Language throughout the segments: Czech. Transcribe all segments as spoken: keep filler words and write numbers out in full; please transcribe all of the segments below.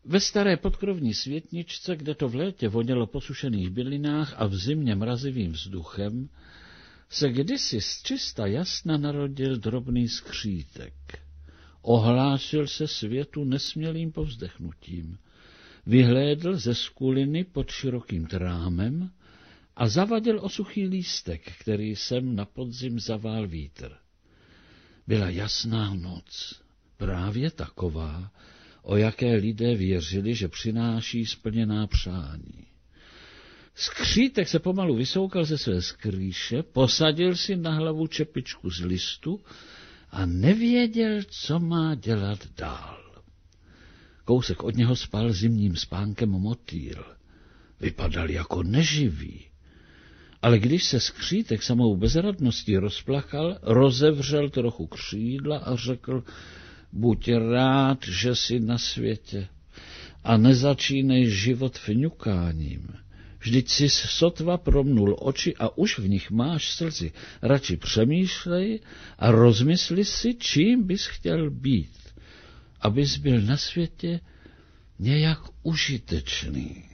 Ve staré podkrovní světničce, kde to v létě vonělo po sušených bylinách a v zimě mrazivým vzduchem, se kdysi z čista jasna narodil drobný skřítek. Ohlásil se světu nesmělým povzdechnutím. Vyhlédl ze skuliny pod širokým trámem a zavadil o suchý lístek, který sem na podzim zavál vítr. Byla jasná noc, právě taková, o jaké lidé věřili, že přináší splněná přání. Skřítek se pomalu vysoukal ze své skrýše, posadil si na hlavu čepičku z listu a nevěděl, co má dělat dál. Kousek od něho spal zimním spánkem motýl. Vypadal jako neživý. Ale když se skřítek samou bezradností rozplakal, rozevřel trochu křídla a řekl: buď rád, že jsi na světě a nezačínej život fňukáním. Vždyť jsi sotva promnul oči a už v nich máš slzy. Radši přemýšlej a rozmysli si, čím bys chtěl být, abys byl na světě nějak užitečný.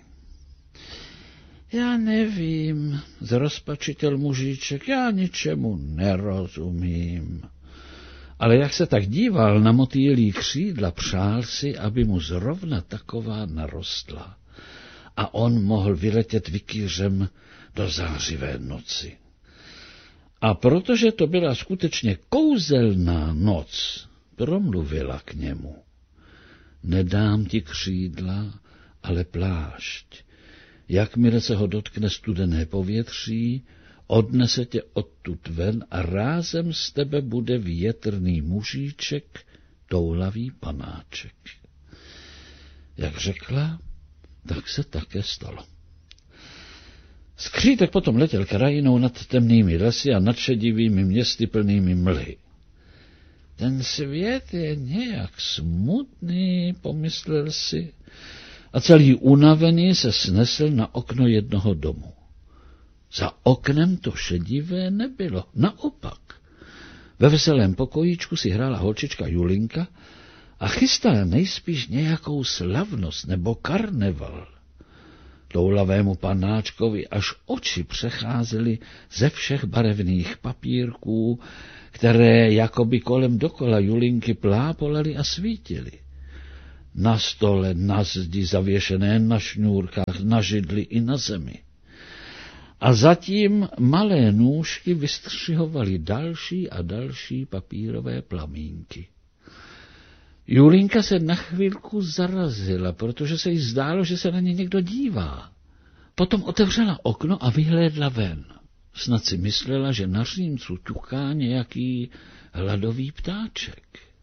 Já nevím, zrozpačitel mužíček, já ničemu nerozumím. Ale jak se tak díval na motýlí křídla, přál si, aby mu zrovna taková narostla a on mohl vyletět vikýřem do zářivé noci. A protože to byla skutečně kouzelná noc, promluvila k němu: nedám ti křídla, ale plášť. Jakmile se ho dotkne studené povětří, odnese tě odtud ven a rázem z tebe bude větrný mužíček, toulavý panáček. Jak řekla, tak se také stalo. Skřítek potom letěl krajinou nad temnými lesy a nad šedivými městy plnými mlhy. Ten svět je nějak smutný, pomyslel si, a celý unavený se snesl na okno jednoho domu. Za oknem to šedivé nebylo, naopak. Ve veselém pokojíčku si hrála holčička Julinka a chystala nejspíš nějakou slavnost nebo karneval. Toulavému panáčkovi až oči přecházely ze všech barevných papírků, které jakoby kolem dokola Julinky plápolaly a svítily. Na stole, na zdi zavěšené na šňůrkách, na židli i na zemi. A zatím malé nůžky vystřihovaly další a další papírové plamínky. Julinka se na chvilku zarazila, protože se jí zdálo, že se na ně někdo dívá. Potom otevřela okno a vyhlédla ven. Snad si myslela, že na římcu ťuká nějaký hladový ptáček.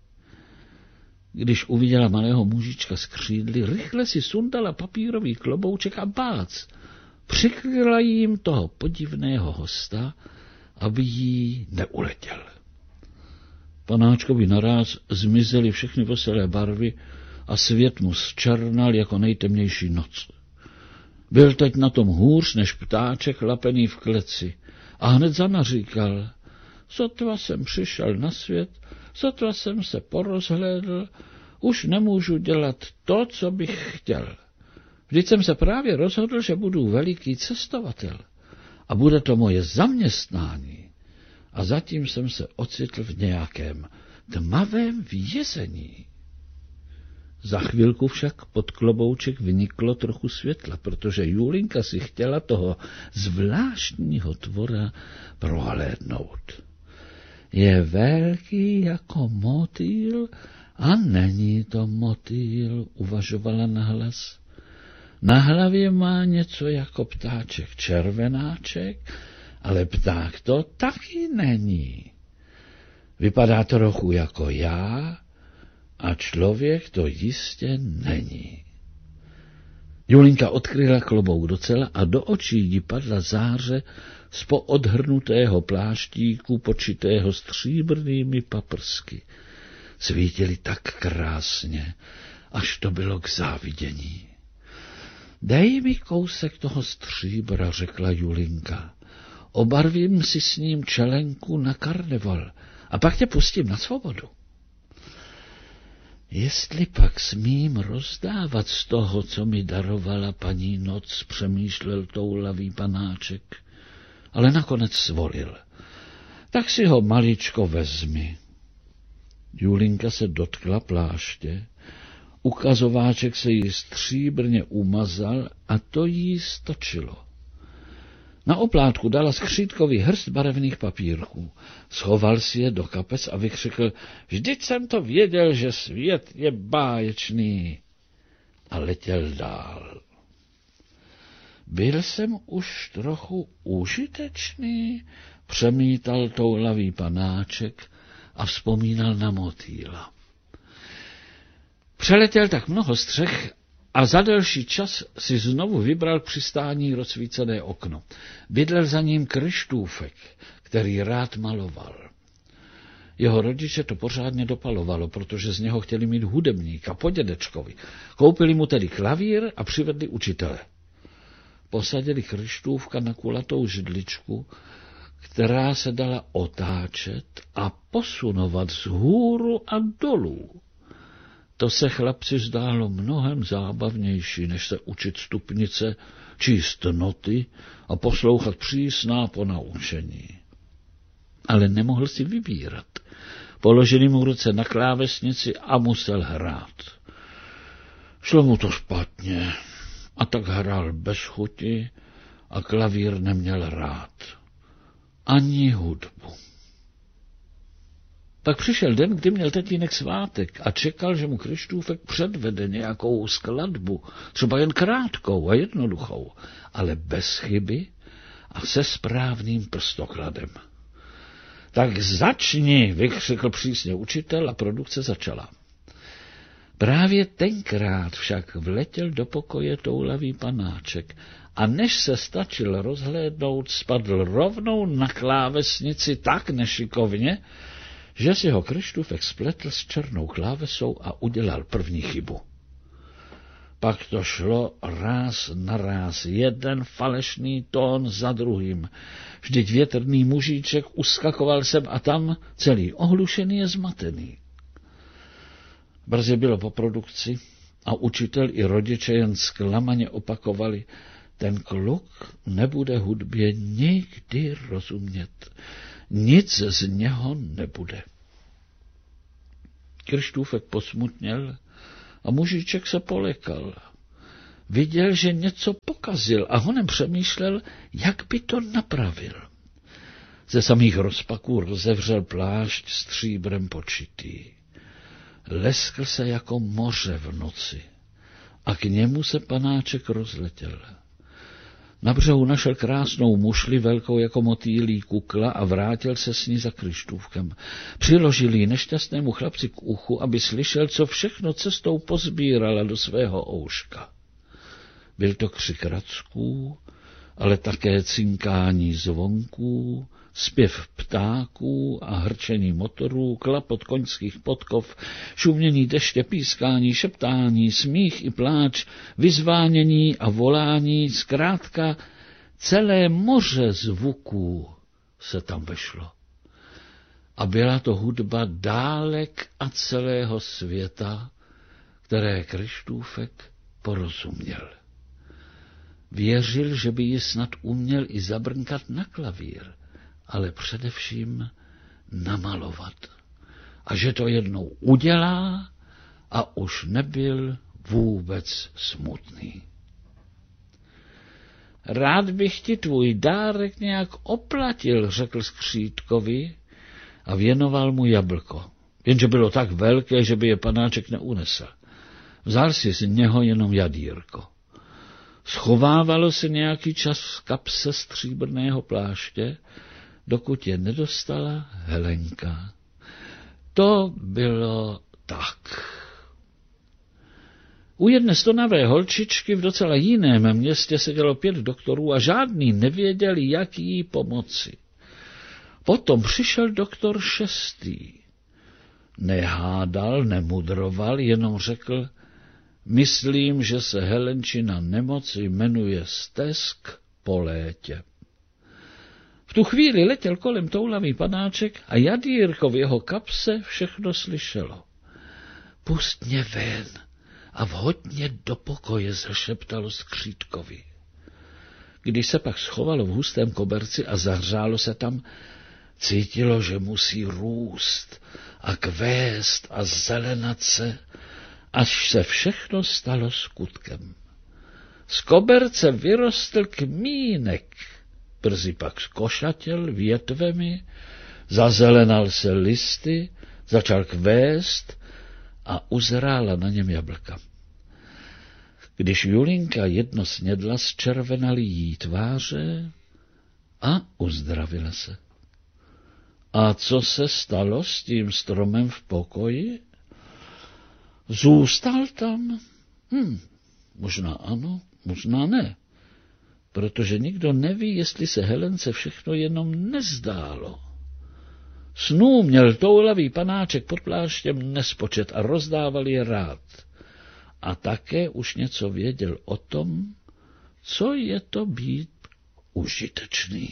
Když uviděla malého mužička s křídly, rychle si sundala papírový klobouček a bác, přikryla jim toho podivného hosta, aby jí neuletěl. Panáčkovi naráz zmizely všechny veselé barvy a svět mu zčernal jako nejtemnější noc. Byl teď na tom hůř než ptáček lapený v kleci a hned zanaříkal: sotva jsem přišel na svět, sotva jsem se porozhlédl, už nemůžu dělat to, co bych chtěl. Vždyť jsem se právě rozhodl, že budu veliký cestovatel a bude to moje zaměstnání. A zatím jsem se ocitl v nějakém tmavém vězení. Za chvilku však pod klobouček vyniklo trochu světla, protože Julinka si chtěla toho zvláštního tvora prohlédnout. Je velký jako motýl a není to motýl, uvažovala nahlas. Na hlavě má něco jako ptáček červenáček, ale pták to taky není. Vypadá trochu jako já a člověk to jistě není. Julinka odkryla klobouk docela a do očí jí padla záře z poodhrnutého pláštíku počitého stříbrnými paprsky. Svítily tak krásně, až to bylo k závidění. Dej mi kousek toho stříbra, řekla Julinka. Obarvím si s ním čelenku na karneval a pak tě pustím na svobodu. Jestli pak smím rozdávat z toho, co mi darovala paní noc, přemýšlel toulavý panáček, ale nakonec svolil. Tak si ho maličko vezmi. Julinka se dotkla pláště, ukazováček se jí stříbrně umazal a to jí stačilo. Na oplátku dala skřítkovi hrst barevných papírků. Schoval si je do kapes a vykřikl, vždyť jsem to věděl, že svět je báječný. A letěl dál. Byl jsem už trochu užitečný, přemítal toulavý panáček a vzpomínal na motýla. Přeletěl tak mnoho střech a za delší čas si znovu vybral přistání rozsvícené okno. Bydlel za ním Kryštůfek, který rád maloval. Jeho rodiče to pořádně dopalovalo, protože z něho chtěli mít hudebníka po dědečkovi. Koupili mu tedy klavír a přivedli učitele. Posadili Kryštůvka na kulatou židličku, která se dala otáčet a posunovat vzhůru a dolů. To se chlapci zdálo mnohem zábavnější, než se učit stupnice, číst noty a poslouchat přísná ponaučení. Ale nemohl si vybírat. Položili mu ruce na klávesnici a musel hrát. Šlo mu to špatně a tak hrál bez chuti a klavír neměl rád. Ani hudbu. Pak přišel den, kdy měl tatínek svátek a čekal, že mu Kryštůfek předvede nějakou skladbu, třeba jen krátkou a jednoduchou, ale bez chyby a se správným prstokladem. Tak začni, vykřikl přísně učitel a produkce začala. Právě tenkrát však vletěl do pokoje toulavý panáček a než se stačil rozhlédnout, spadl rovnou na klávesnici tak nešikovně, že si ho Kryštůfek spletl s černou klávesou a udělal první chybu. Pak to šlo ráz na ráz, jeden falešný tón za druhým. Vždyť větrný mužíček uskakoval sem a tam, celý ohlušený a zmatený. Brzy bylo po produkci a učitel i rodiče jen zklamaně opakovali, ten kluk nebude hudbě nikdy rozumět. Nic z něho nebude. Kryštůfek posmutněl a mužíček se polekal. Viděl, že něco pokazil a honem přemýšlel, jak by to napravil. Ze samých rozpaků rozevřel plášť stříbrem počitý. Leskl se jako moře v noci a k němu se panáček rozletěl. Na břehu našel krásnou mušli velkou jako motýlí kukla a vrátil se s ní za Kryštůvkem. Přiložil ji nešťastnému chlapci k uchu, aby slyšel, co všechno cestou pozbírala do svého ouška. Byl to křik racků, ale také cinkání zvonků, zpěv ptáků a hrčení motorů, klapot koňských podkov, šumění deště, pískání, šeptání, smích i pláč, vyzvánění a volání, zkrátka celé moře zvuků se tam vešlo. A byla to hudba dálek a celého světa, které Kryštůfek porozuměl. Věřil, že by ji snad uměl i zabrnkat na klavír, ale především namalovat. A že to jednou udělá a už nebyl vůbec smutný. Rád bych ti tvůj dárek nějak oplatil, řekl skřítkovi a věnoval mu jablko. Jenže bylo tak velké, že by je panáček neunesl. Vzal si z něho jenom jadírko. Schovávalo se nějaký čas v kapse stříbrného pláště, dokud je nedostala Helenka. To bylo tak. U jedné stonavé holčičky v docela jiném městě sedělo pět doktorů a žádný nevěděl, jak jí pomoci. Potom přišel doktor šestý. Nehádal, nemudroval, jenom řekl, myslím, že se Helenčina nemoc jmenuje stesk po létě. V tu chvíli letěl kolem toulavý panáček a jadírko v jeho kapse všechno slyšelo. Pust mě ven a vhoď mě do pokoje, zašeptalo skřítkovi. Když se pak schovalo v hustém koberci a zahřálo se tam, cítilo, že musí růst a kvést a zelenat se, až se všechno stalo skutkem. Z koberce vyrostl kmínek, brzy pak zkošatěl větvemi, zazelenal se listy, začal kvést a uzrála na něm jablka. Když Julinka jedno snědla, zčervenaly jí tváře a uzdravila se. A co se stalo s tím stromem v pokoji? Zůstal tam? Hm, možná ano, možná ne, protože nikdo neví, jestli se Helence všechno jenom nezdálo. Snů měl toulavý panáček pod pláštěm nespočet a rozdával je rád. A také už něco věděl o tom, co je to být užitečný.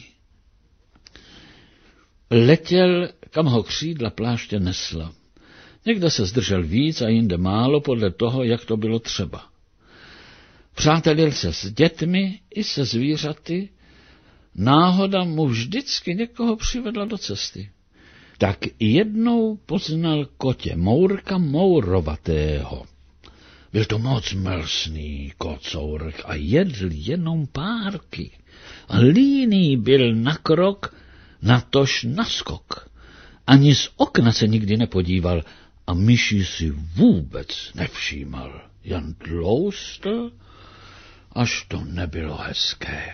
Letěl, kam ho křídla pláště nesla. Někde se zdržel víc a jinde málo podle toho, jak to bylo třeba. Přátelil se s dětmi i se zvířaty, náhoda mu vždycky někoho přivedla do cesty. Tak jednou poznal kotě Mourka Mourovatého. Byl to moc mlsný kocourek a jedl jenom párky. A líný byl na krok, natož na skok. Ani z okna se nikdy nepodíval a myší si vůbec nevšímal. Jen tloustl, až to nebylo hezké.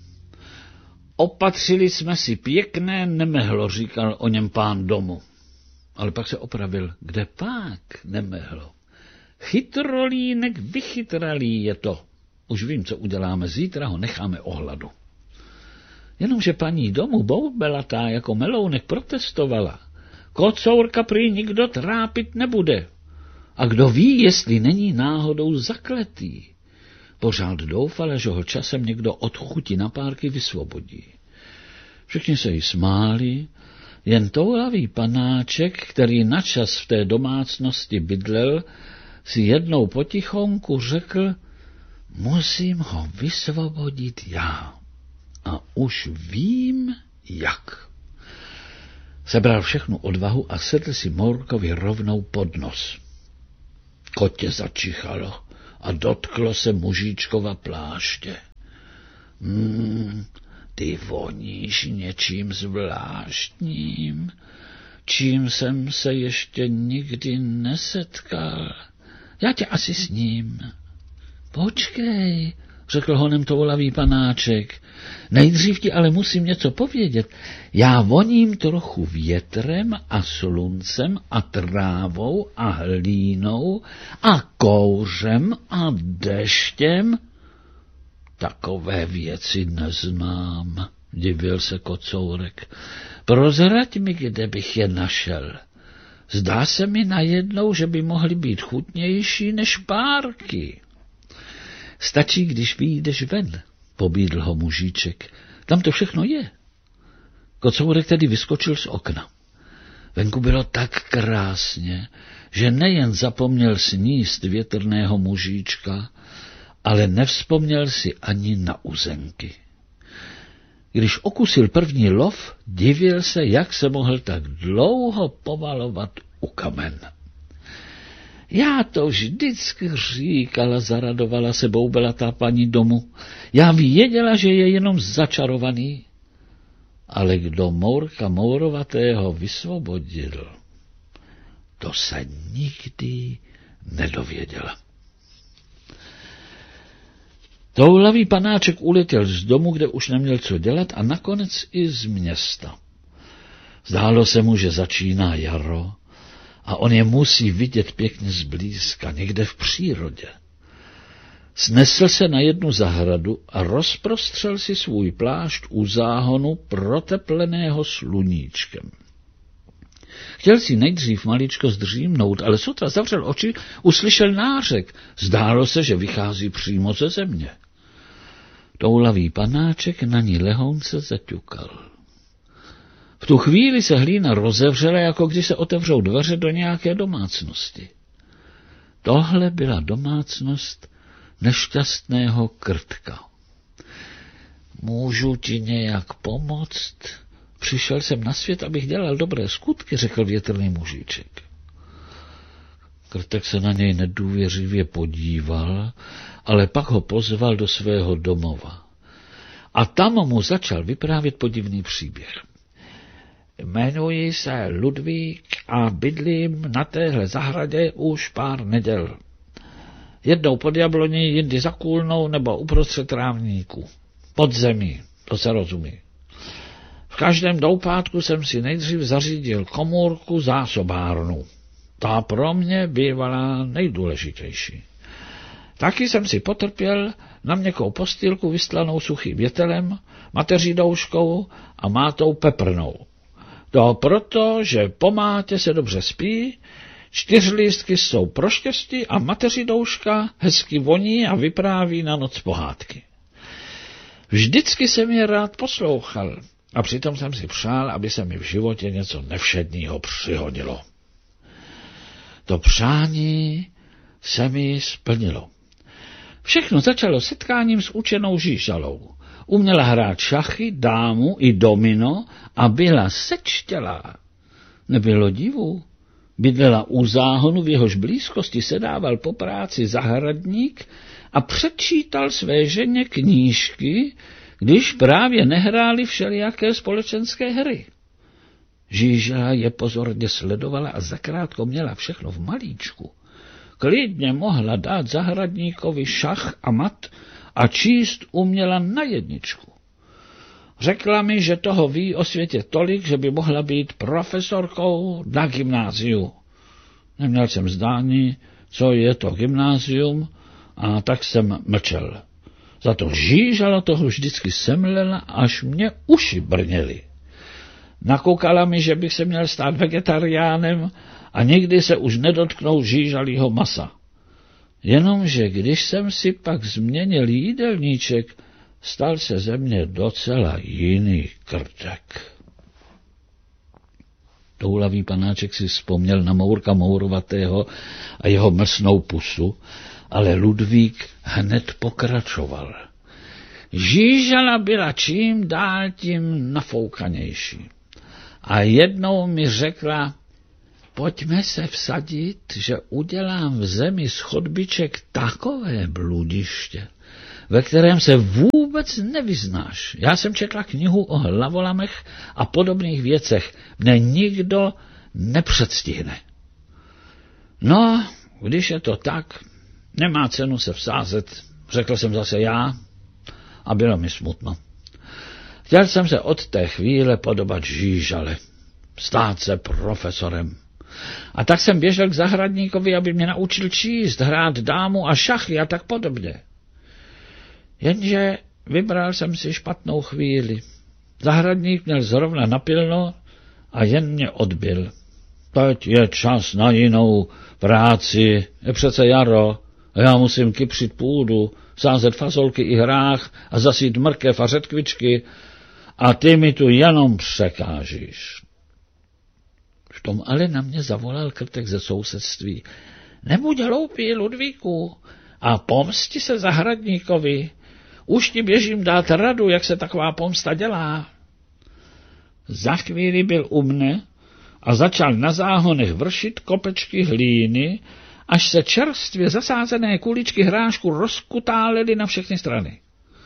Opatřili jsme si pěkné nemehlo, říkal o něm pán domu. Ale pak se opravil, kde pak nemehlo. Chytrolínek vychytralý je to. Už vím, co uděláme, zítra ho necháme ohladu. Jenomže paní domu boubelatá jako melounek protestovala. Kocourka prý nikdo trápit nebude. A kdo ví, jestli není náhodou zakletý. Pořád doufala, že ho časem někdo od chuti na párky vysvobodí. Všichni se jí smáli, jen toulavý panáček, který načas v té domácnosti bydlel, si jednou potichonku řekl, musím ho vysvobodit já. A už vím, jak. Sebral všechnu odvahu a sedl si Mourkovi rovnou pod nos. Kotě začichalo a dotklo se mužíčkova pláště. Hmm, ty voníš něčím zvláštním, čím jsem se ještě nikdy nesetkal. Já tě asi s ním. Počkej, řekl honem toulavý panáček. Nejdřív ti ale musím něco povědět. Já voním trochu větrem a sluncem a trávou a hlínou a kouřem a deštěm. Takové věci neznám, divil se kocourek. Prozrať mi, kde bych je našel. Zdá se mi najednou, že by mohly být chutnější než párky. Stačí, když vyjdeš ven, pobídl ho mužíček. Tam to všechno je. Kocourek tedy vyskočil z okna. Venku bylo tak krásně, že nejen zapomněl sníst větrného mužíčka, ale nevzpomněl si ani na uzenky. Když okusil první lov, divil se, jak se mohl tak dlouho povalovat u kamen. Já to vždycky říkala, zaradovala se boubelatá paní domu. Já věděla, že je jenom začarovaný. Ale kdo Mourka Mourovatého vysvobodil, to se nikdy nedověděla. Toulavý panáček uletěl z domu, kde už neměl co dělat, a nakonec i z města. Zdálo se mu, že začíná jaro a on je musí vidět pěkně zblízka, někde v přírodě. Snesl se na jednu zahradu a rozprostřel si svůj plášť u záhonu protepleného sluníčkem. Chtěl si nejdřív maličko zdřímnout, ale sotva zavřel oči, uslyšel nářek. Zdálo se, že vychází přímo ze země. Toulavý panáček na ní lehounce zaťukal. V tu chvíli se hlína rozevřela, jako když se otevřou dveře do nějaké domácnosti. Tohle byla domácnost nešťastného Krtka. Můžu ti nějak pomoct? Přišel jsem na svět, abych dělal dobré skutky, řekl větrný mužíček. Krtek se na něj nedůvěřivě podíval, ale pak ho pozval do svého domova. A tam mu začal vyprávět podivný příběh. Jmenuji se Ludvík a bydlím na téhle zahradě už pár neděl. Jednou pod jabloní, jindy za kůlnou nebo uprostřed trávníku. Pod zemí, to se rozumí. V každém doupátku jsem si nejdřív zařídil komůrku zásobárnu. Ta pro mě bývala nejdůležitější. Taky jsem si potrpěl na měkkou postýlku vystlanou suchým větelem, mateří douškou a mátou peprnou. To proto, že po mátě se dobře spí, čtyřlístky jsou pro štěstí a mateří douška hezky voní a vypráví na noc pohádky. Vždycky jsem je rád poslouchal a přitom jsem si přál, aby se mi v životě něco nevšedního přihodilo. To přání se mi splnilo. Všechno začalo setkáním s učenou Žížalou. Uměla hrát šachy, dámu i domino a byla sečtělá. Nebylo divu. Bydlela u záhonu, v jehož blízkosti sedával po práci zahradník a předčítal své ženě knížky, když právě nehráli všelijaké společenské hry. Žížela je pozorně sledovala a zakrátko měla všechno v malíčku. Klidně mohla dát zahradníkovi šach a mat a číst uměla na jedničku. Řekla mi, že toho ví o světě tolik, že by mohla být profesorkou na gymnáziu. Neměl jsem zdání, co je to gymnázium, a tak jsem mlčel. Za to Žížala toho vždycky semlela, až mě uši brněly. Nakoukala mi, že bych se měl stát vegetariánem a nikdy se už nedotknout žížalýho masa. Jenomže když jsem si pak změnil jídelníček, stal se ze mě docela jiný Krtek. Toulavý panáček si vzpomněl na Mourka Mourovatého a jeho mlsnou pusu, ale Ludvík hned pokračoval. Žížala byla čím dál tím nafoukanější. A jednou mi řekla, pojďme se vsadit, že udělám v zemi z chodbiček takové bludiště, ve kterém se vůbec nevyznáš. Já jsem četla knihu o hlavolamech a podobných věcech. Mne nikdo nepředstihne. No, když je to tak, nemá cenu se vsázet, řekl jsem zase já a bylo mi smutno. Chtěl jsem se od té chvíle podobat Žížale, stát se profesorem. A tak jsem běžel k zahradníkovi, aby mě naučil číst, hrát dámu a šachy a tak podobně. Jenže vybral jsem si špatnou chvíli. Zahradník měl zrovna napilno a jen mě odbil. Teď je čas na jinou práci, je přece jaro, a já musím kypřit půdu, sázet fasolky i hrách a zasít mrkev a řetkvičky, a ty mi tu jenom překážíš. V tom ale na mě zavolal Krtek ze sousedství. Nebuď hloupý, Ludvíku, a pomsti se zahradníkovi. Už ti běžím dát radu, jak se taková pomsta dělá. Za chvíli byl u mne a začal na záhonech vršit kopečky hlíny, až se čerstvě zasázené kuličky hrášku rozkutálely na všechny strany.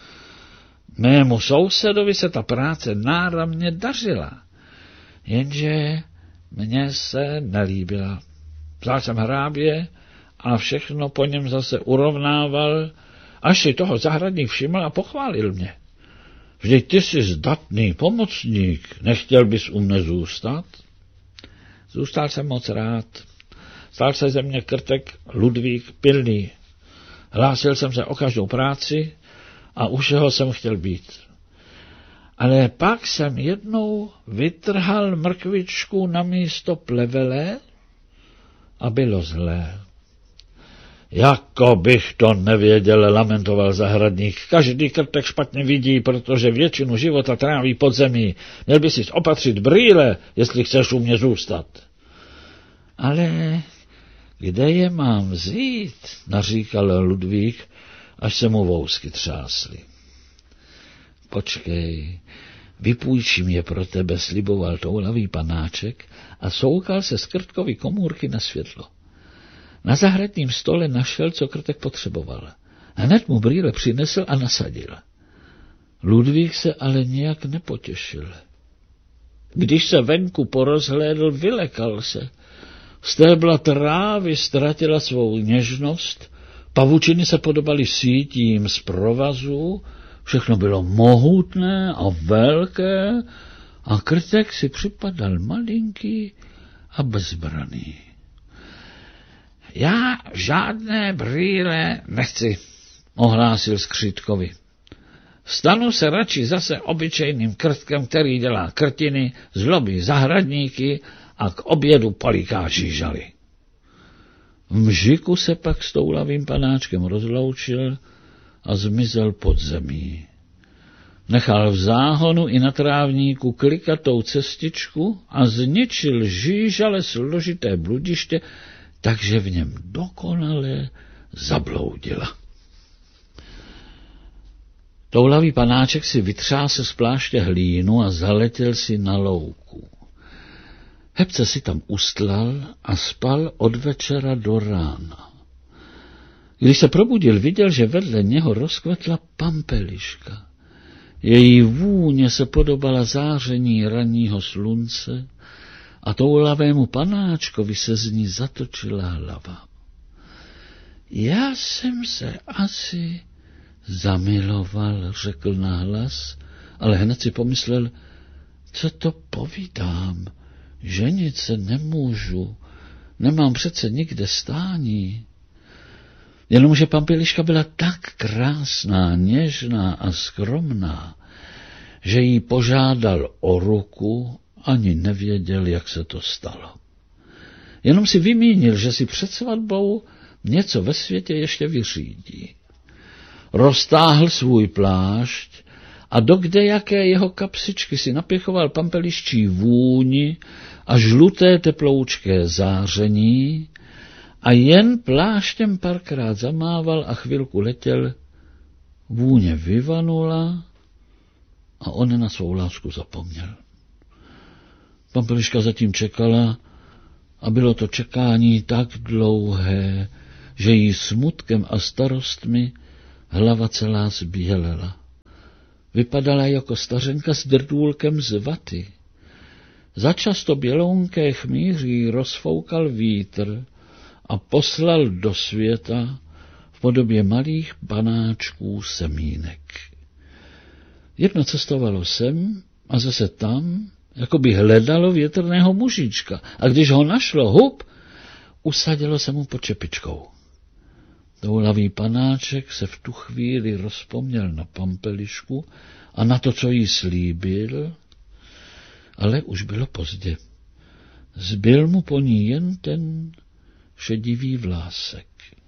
Mému sousedovi se ta práce náramně dařila, jenže mně se nelíbila. Vzal jsem hrábě a všechno po něm zase urovnával, až si toho zahradník všiml a pochválil mě. Vždyť ty jsi zdatný pomocník, nechtěl bys u mne zůstat? Zůstal jsem moc rád. Stal se ze mě Krtek Ludvík pilný. Hlásil jsem se o každou práci a u všeho jsem chtěl být. Ale pak jsem jednou vytrhal mrkvičku na místo plevele a bylo zlé. Jako bych to nevěděl, lamentoval zahradník. Každý Krtek špatně vidí, protože většinu života tráví pod zemí. Měl by si opatřit brýle, jestli chceš u mě zůstat. Ale Kde je mám vzít, naříkal Ludvík, až se mu vousky třásly. Počkej, vypůjčím je pro tebe, sliboval toulavý panáček a soukal se z Krtkovy komůrky na světlo. Na zahradním stole našel, co Krtek potřeboval. Hned mu brýle přinesl a nasadil. Ludvík se ale nějak nepotěšil. Když se venku porozhlédl, vylekal se. Stébla trávy ztratila svou něžnost, pavučiny se podobaly sítím z provazů, všechno bylo mohutné a velké a Krtek si připadal malinký a bezbraný. Já žádné brýle nechci, ohlásil Skřítkovi. Stanu se radši zase obyčejným Krtkem, který dělá krtiny, zlobí zahradníky a k obědu poliká žížaly. V mžiku se pak s toulavým panáčkem rozloučil a zmizel pod zemí. Nechal v záhonu i na trávníku klikatou cestičku a zničil žížale složité bludiště, takže v něm dokonale zabloudila. Toulavý panáček si vytřásl z pláště hlínu a zaletěl si na louku. Hebce si tam ustlal a spal od večera do rána. Když se probudil, viděl, že vedle něho rozkvetla pampeliška. Její vůně se podobala záření ranního slunce a toulavému panáčkovi se z ní zatočila hlava. Já jsem se asi zamiloval, řekl nahlas, ale hned si pomyslel, co to povídám, ženit se nemůžu, nemám přece nikde stání. Jenomže pampeliška byla tak krásná, něžná a skromná, že jí požádal o ruku, ani nevěděl, jak se to stalo. Jenom si vymínil, že si před svatbou něco ve světě ještě vyřídí. Roztáhl svůj plášť a do kdejaké jeho kapsičky si napěchoval pampeliščí vůni a žluté teploučké záření a jen pláštěm párkrát zamával a chvilku letěl, vůně vyvanula a on na svou lásku zapomněl. Pampeliška zatím čekala a bylo to čekání tak dlouhé, že jí smutkem a starostmi hlava celá zbělela. Vypadala jako stařenka s drdůlkem z vaty. Začasto bělounké chmíří rozfoukal vítr a poslal do světa v podobě malých banáčků semínek. Jedno cestovalo sem a zase tam, jako by hledalo větrného mužička, a když ho našlo, hup, usadilo se mu pod čepičkou. Toulavý panáček se v tu chvíli rozpomněl na pampelišku a na to, co jí slíbil, ale už bylo pozdě. Zbyl mu po ní jen ten šedivý vlásek.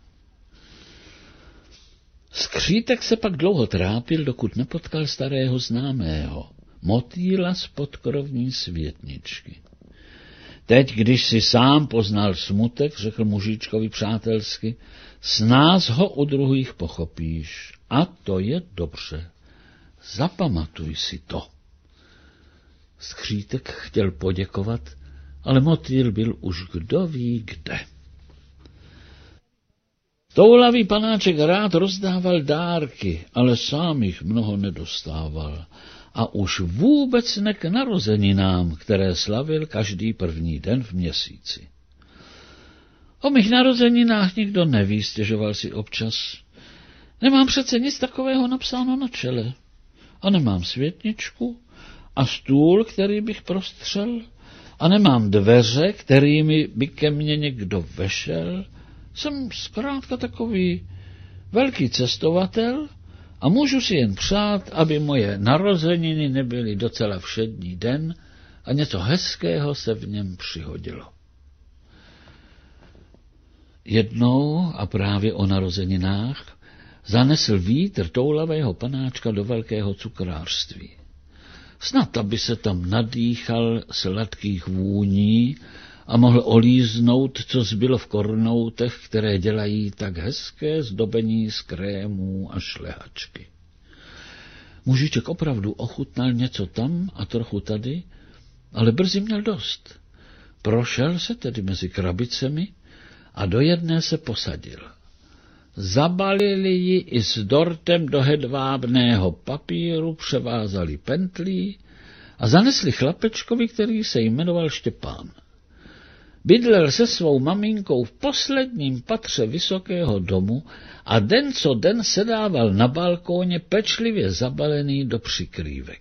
Skřítek se pak dlouho trápil, dokud nepotkal starého známého, motýla z podkrovní světničky. Teď, když si sám poznal smutek, řekl mužičkovi přátelsky, snáz ho u druhých pochopíš. A to je dobře. Zapamatuj si to. Skřítek chtěl poděkovat, ale motýl byl už kdo ví kde. Toulavý panáček rád rozdával dárky, ale sám jich mnoho nedostával. A už vůbec ne k narozeninám, které slavil každý první den v měsíci. O mých narozeninách nikdo neví, stěžoval si občas. Nemám přece nic takového napsáno na čele. A nemám světničku a stůl, který bych prostřel. A nemám dveře, kterými by ke mně někdo vešel. Jsem zkrátka takový velký cestovatel a můžu si jen přát, aby moje narozeniny nebyly docela všední den a něco hezkého se v něm přihodilo. Jednou, a právě o narozeninách, zanesl vítr toulavého panáčka do velkého cukrářství. Snad, aby se tam nadýchal sladkých vůní a mohl olíznout, co zbylo v kornoutech, které dělají tak hezké zdobení z krémů a šlehačky. Mužiček opravdu ochutnal něco tam a trochu tady, ale brzy měl dost. Prošel se tedy mezi krabicemi a do jedné se posadil. Zabalili ji i s dortem do hedvábného papíru, převázali pentlí a zanesli chlapečkovi, který se jmenoval Štěpán. Bydlel se svou maminkou v posledním patře vysokého domu a den co den sedával na balkóně pečlivě zabalený do přikrývek.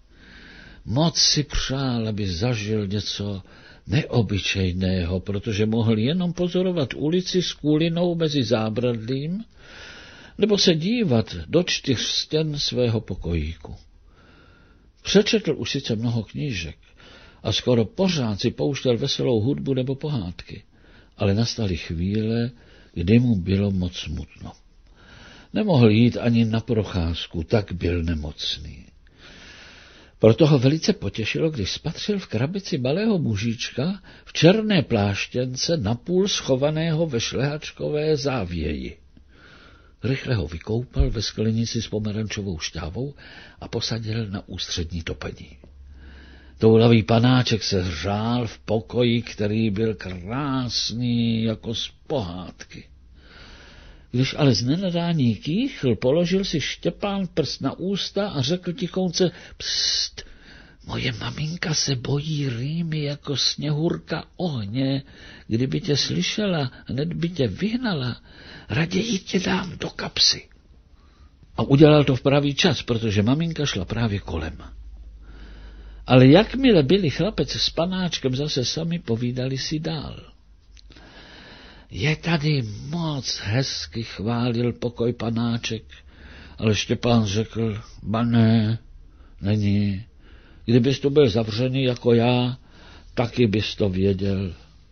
Moc si přál, aby zažil něco neobyčejného, protože mohl jenom pozorovat ulici s kůlinou mezi zábradlím nebo se dívat do čtyř stěn svého pokojíku. Přečetl už sice mnoho knížek a skoro pořád si pouštěl veselou hudbu nebo pohádky, ale nastaly chvíle, kdy mu bylo moc smutno. Nemohl jít ani na procházku, tak byl nemocný. Proto ho velice potěšilo, když spatřil v krabici malého mužička v černé pláštěnce napůl schovaného ve šlehačkové závěji. Rychle ho vykoupal ve sklenici s pomerančovou šťávou a posadil na ústřední topení. Toulavý panáček se hřál v pokoji, který byl krásný jako z pohádky. Když ale z nenadání kýchl, položil si Štěpán prst na ústa a řekl tichounce: Pst, moje maminka se bojí rýmy jako sněhurka ohně. Kdyby tě slyšela, hned by tě vyhnala. Raději tě dám do kapsy. A udělal to v pravý čas, protože maminka šla právě kolem. Ale jakmile byli chlapec s panáčkem zase sami, povídali si dál. Je tady moc hezky, chválil pokoj panáček, ale Štěpán řekl: ba ne, není. Kdybys tu byl zavřený jako já, taky bys to věděl.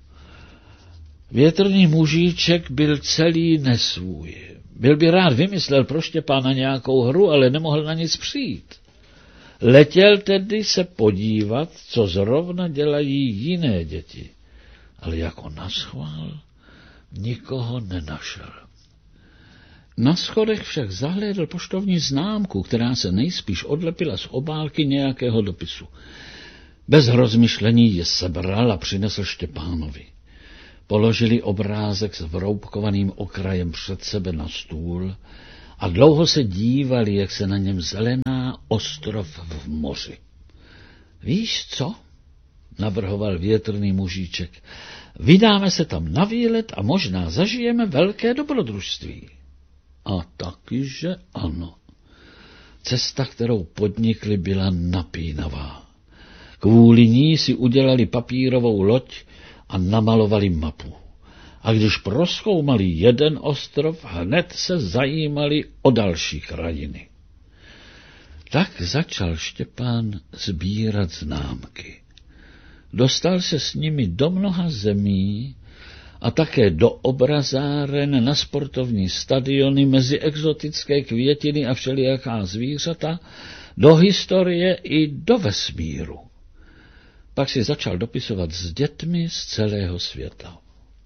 Větrný mužíček byl celý nesvůj. Byl by rád vymyslel pro Štěpána nějakou hru, ale nemohl na nic přijít. Letěl tedy se podívat, co zrovna dělají jiné děti, ale jako naschvál nikoho nenašel. Na schodech však zahlédl poštovní známku, která se nejspíš odlepila z obálky nějakého dopisu. Bez rozmyšlení je sebral a přinesl Štěpánovi. Položili obrázek s vroubkovaným okrajem před sebe na stůl a dlouho se dívali, jak se na něm zelená ostrov v moři. Víš co? Navrhoval větrný mužíček. Vydáme se tam na výlet a možná zažijeme velké dobrodružství. A taky, že ano. Cesta, kterou podnikli, byla napínavá. Kvůli ní si udělali papírovou loď a namalovali mapu. A když prozkoumali jeden ostrov, hned se zajímali o další krajiny. Tak začal Štěpán sbírat známky. Dostal se s nimi do mnoha zemí a také do obrazáren, na sportovní stadiony, mezi exotické květiny a všelijaká zvířata, do historie i do vesmíru. Pak si začal dopisovat s dětmi z celého světa.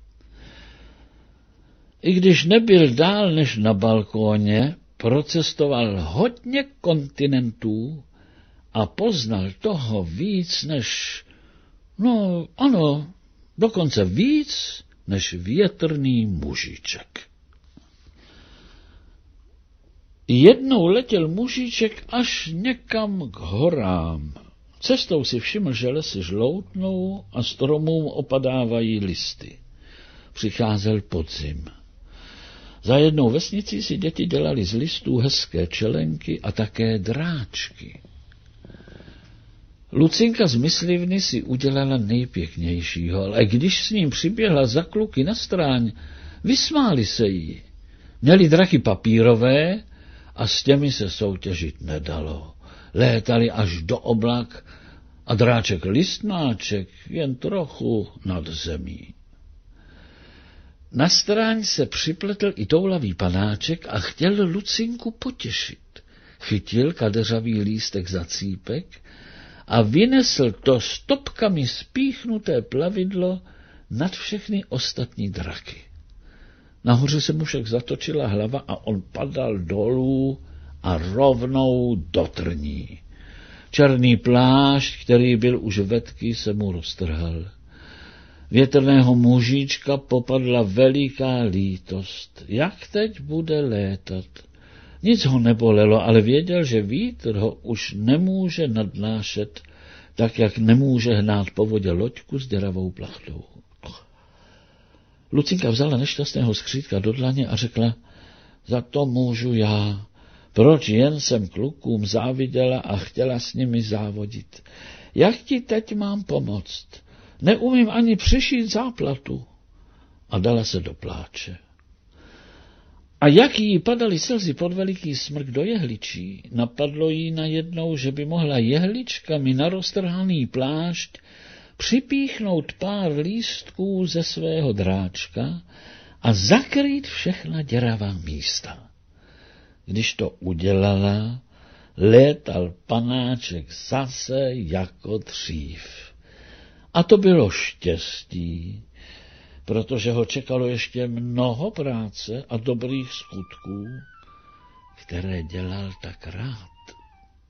I když nebyl dál než na balkóně, procestoval hodně kontinentů a poznal toho víc než, no ano, dokonce víc než větrný mužíček. Jednou letěl mužíček až někam k horám. Cestou si všiml, že lesy žloutnou a stromům opadávají listy. Přicházel podzim. Za jednou vesnicí si děti dělali z listů hezké čelenky a také dráčky. Lucinka z myslivny si udělala nejpěknějšího, ale když s ním přiběhla za kluky na stráň, vysmáli se jí. Měli drachy papírové a s těmi se soutěžit nedalo. Létali až do oblak a dráček listnáček jen trochu nad zemí. Na stráň se připletl i toulavý panáček a chtěl Lucinku potěšit. Chytil kadeřavý lístek za cípek a vynesl to stopkami spíchnuté plavidlo nad všechny ostatní draky. Nahoře se mu však zatočila hlava a on padal dolů a rovnou do trní. Černý plášť, který byl už vetký, se mu roztrhal. Větrného mužíčka popadla veliká lítost. Jak teď bude létat? Nic ho nebolelo, ale věděl, že vítr ho už nemůže nadnášet, tak jak nemůže hnát po vodě loďku s děravou plachtou. Lucinka vzala nešťastného skřítka do dlaně a řekla, za to můžu já. Proč jen jsem klukům záviděla a chtěla s nimi závodit? Jak ti teď mám pomoct? Neumím ani přišít záplatu. A dala se do pláče. A jak jí padaly slzy pod veliký smrk do jehličí, napadlo jí najednou, že by mohla jehličkami na roztrhaný plášť připíchnout pár lístků ze svého dráčka a zakrýt všechna děravá místa. Když to udělala, létal panáček zase jako dřív. A to bylo štěstí, protože ho čekalo ještě mnoho práce a dobrých skutků, které dělal tak rád.